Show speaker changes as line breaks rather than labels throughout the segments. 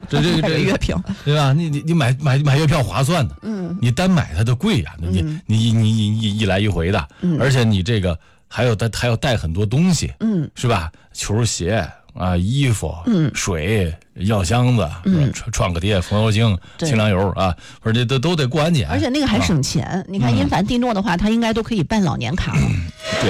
这
月票，
对吧？你买月票划算的，你单买它的贵呀，你一来一回的，而且你这个还要带很多东西，是吧？球鞋啊，衣服，水，药箱子，创可贴、风油精、清凉油啊，或者这都得过安检，
而且那个还省钱。你看因凡蒂诺的话，它应该都可以办老年卡了。
对。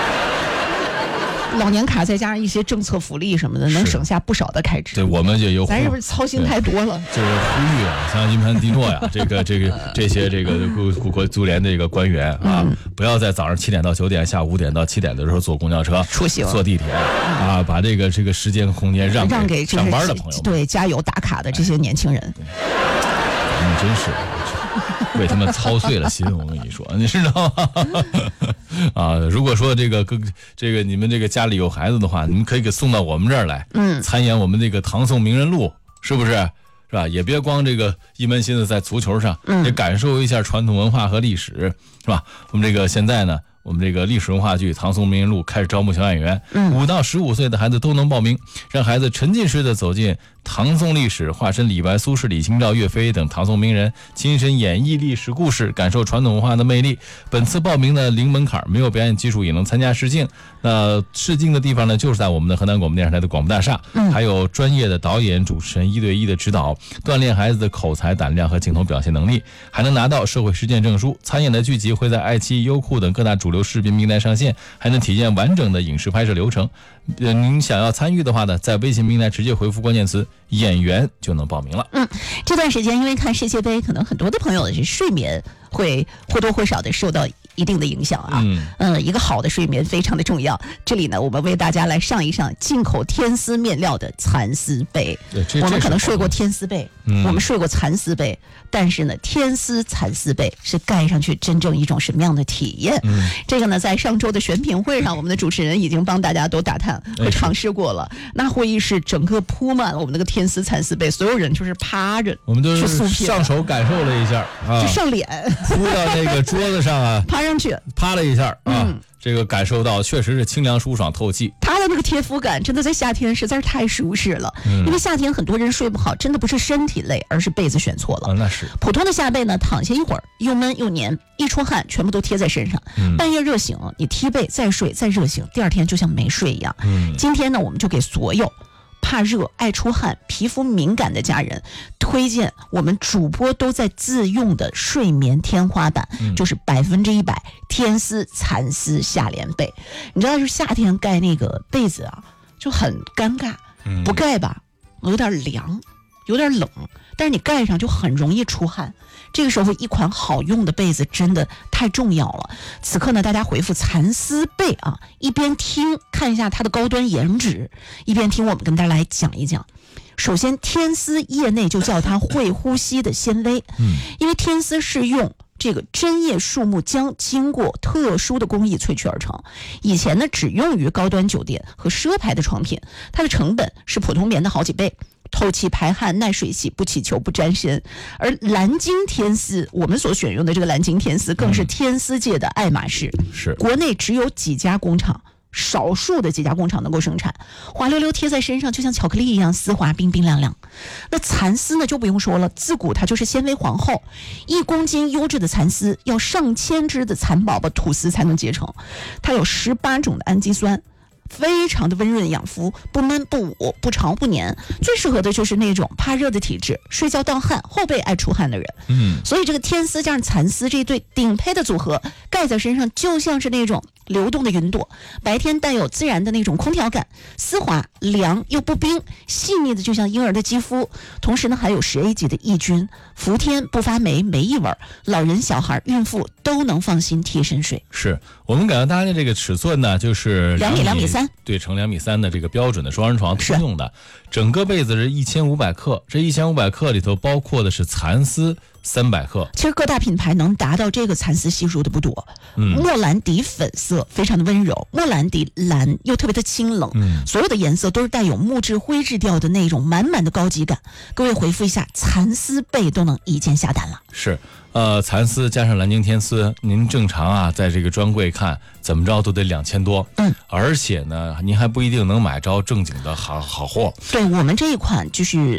老年卡再加上一些政策福利什么的，能省下不少的开支。
对，我们就有，
咱是不是操心太多了？
就是呼吁啊，像因凡蒂诺呀，这些国足联的这个官员啊，不要在早上7点到9点，下午5点到7点的时候坐公交车
出行、
坐地铁啊，把这个时间和空间让给上班的朋友，
对，加油打卡的这些年轻人。
真是为他们操碎了心，我跟你说，你知道吗？啊，如果说这个你们这个家里有孩子的话，你们可以给送到我们这儿来，参演我们这个唐宋名人录，是不是？是吧？也别光这个一门心思在足球上，也感受一下传统文化和历史，是吧？我们这个现在呢，我们这个历史文化剧《唐宋名人录》开始招募小演员，5到15岁的孩子都能报名，让孩子沉浸式的走进唐宋历史，化身李白、苏轼、李清照、岳飞等唐宋名人，亲身演绎历史故事，感受传统文化的魅力。本次报名的零门槛，没有表演基础也能参加试镜。那试镜的地方呢，就是在我们的河南广播电视台的广播大厦，还有专业的导演、主持人1对1的指导，锻炼孩子的口才、胆量和镜头表现能力，还能拿到社会实践证书。参演的剧集会在爱奇艺、优酷等各大主流视频平台上线，还能体验完整的影视拍摄流程。您想要参与的话呢，在微信平台直接回复关键词“演员”就能报名了。
这段时间因为看世界杯，可能很多的朋友是睡眠会或多或少的受到一定的影响啊。一个好的睡眠非常的重要。这里呢，我们为大家来上一上进口天丝面料的蚕丝被。我们可能睡过天丝被，我们睡过蚕丝被，但是呢，天丝蚕丝被是盖上去真正一种什么样的体验？这个呢，在上周的选品会上，我们的主持人已经帮大家都打探和尝试过了。那会议室整个铺满了我们那个天丝蚕丝被，所有人就是趴着，
我们都是上手感受了一下啊，
就上脸
铺到那个桌子上啊，
趴上去，
趴了一下啊。这个感受到确实是清凉舒爽透气，
它的那个贴肤感真的在夏天实在是太舒适了。因为夏天很多人睡不好，真的不是身体累，而是被子选错了。
那是
普通的夏被呢，躺下一会儿又闷又黏，一出汗全部都贴在身上。半夜热醒，你踢被再睡再热醒，第二天就像没睡一样。今天呢，我们就给所有怕热、爱出汗、皮肤敏感的家人推荐我们主播都在自用的睡眠天花板，就是100%天丝蚕丝夏莲被。你知道，就是夏天盖那个被子啊，就很尴尬，不盖吧，有点凉，有点冷，但是你盖上就很容易出汗。这个时候，一款好用的被子真的太重要了。此刻呢，大家回复蚕丝被啊，一边听看一下它的高端颜值，一边听我们跟大家来讲一讲。首先，天丝业内就叫它会呼吸的纤维，因为天丝是用这个针叶树木浆经过特殊的工艺萃取而成。以前呢，只用于高端酒店和奢牌的床品，它的成本是普通棉的好几倍。透气排汗、耐水洗、不起球、不沾身。而蓝鲸天丝，我们所选用的这个蓝鲸天丝，更是天丝界的爱马仕。
是
国内只有几家工厂，少数的几家工厂能够生产，滑溜溜贴在身上，就像巧克力一样丝滑、冰冰凉凉。那蚕丝呢，就不用说了，自古它就是纤维皇后，1公斤优质的蚕丝要上千只的蚕宝宝吐丝才能结成，它有18种的氨基酸。非常的温润养肤，不闷不捂，不潮不黏，最适合的就是那种怕热的体质，睡觉盗汗、后背爱出汗的人。所以这个天丝加上蚕丝这一对顶配的组合，盖在身上就像是那种流动的云朵，白天带有自然的那种空调感，丝滑凉又不冰，细腻的就像婴儿的肌肤。同时呢，还有10A 级的抑菌，伏天不发霉，没异味，老人、小孩、孕妇都能放心贴身睡。
是我们给到大家的这个尺寸呢，就是
2米、2米3，
对，乘2米3的这个标准的双人床通用的，整个被子是1500克，这1500克里头包括的是蚕丝300克。
其实各大品牌能达到这个蚕丝系数的不多。莫兰迪粉色非常的温柔，莫兰迪蓝又特别的清冷，所有的颜色都是带有木质灰质调的那种满满的高级感。各位回复一下，蚕丝被都能一键下单了。
是蚕丝加上蓝鲸天丝，您正常啊，在这个专柜看怎么着都得2000多，而且呢，您还不一定能买着正经的好货。
对，我们这一款就是